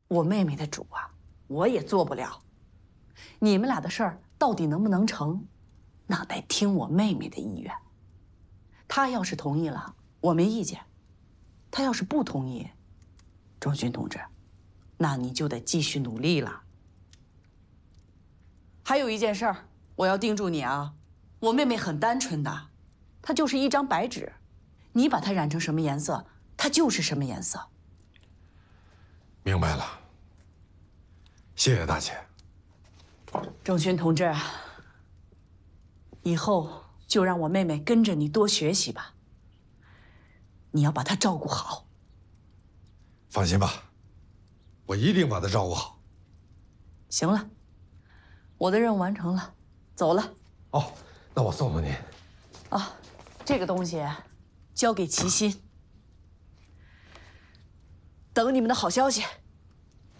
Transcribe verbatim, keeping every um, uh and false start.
我妹妹的主啊，我也做不了。你们俩的事儿到底能不能成，那得听我妹妹的意愿。她要是同意了，我没意见；她要是不同意，仲勋同志，那你就得继续努力了。还有一件事儿，我要叮嘱你啊，我妹妹很单纯的，她就是一张白纸，你把它染成什么颜色，她就是什么颜色。 明白了，谢谢大姐。 仲勋同志，以后就让我妹妹跟着你多学习吧。你要把她照顾好。 放心吧，我一定把她照顾好。 行了，我的任务完成了，走了。 哦，那我送送您。 啊，这个东西交给齐心，等你们的好消息。